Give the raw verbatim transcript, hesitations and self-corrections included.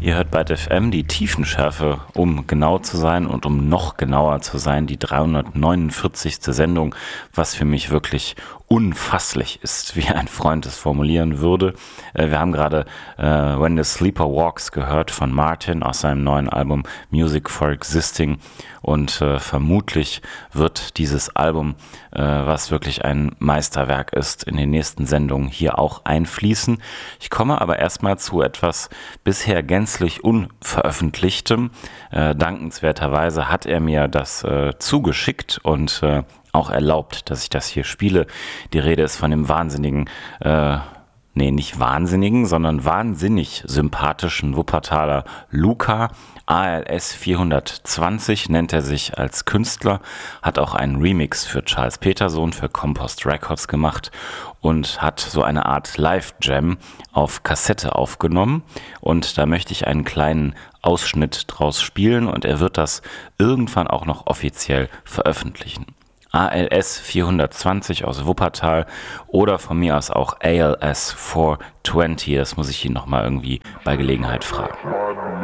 Ihr hört bei F M die Tiefenschärfe, um genau zu sein und um noch genauer zu sein, die dreihundertneunundvierzigste Sendung, was für mich wirklich unfasslich ist, wie ein Freund es formulieren würde. Wir haben gerade äh, When the Sleeper Walks gehört von Martin aus seinem neuen Album Music for Existing und äh, vermutlich wird dieses Album, äh, was wirklich ein Meisterwerk ist, in den nächsten Sendungen hier auch einfließen. Ich komme aber erstmal zu etwas bisher gänzlich Unveröffentlichtem. Äh, dankenswerterweise hat er mir das äh, zugeschickt und äh, auch erlaubt, dass ich das hier spiele. Die Rede ist von dem wahnsinnigen, äh, nee, nicht wahnsinnigen, sondern wahnsinnig sympathischen Wuppertaler Luca. A L S vierhundertzwanzig nennt er sich als Künstler, hat auch einen Remix für Charles Peterson für Compost Records gemacht und hat so eine Art Live-Jam auf Kassette aufgenommen. Und da möchte ich einen kleinen Ausschnitt draus spielen und er wird das irgendwann auch noch offiziell veröffentlichen. A L S vierhundertzwanzig aus Wuppertal oder von mir aus auch A L S vierhundertzwanzig, das muss ich ihn nochmal irgendwie bei Gelegenheit fragen.